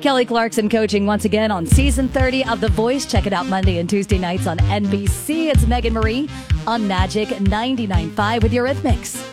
Kelly Clarkson coaching once again on season 30 of The Voice. Check it out Monday and Tuesday nights on NBC. It's Megan Marie on Magic 99.5 with Eurythmics.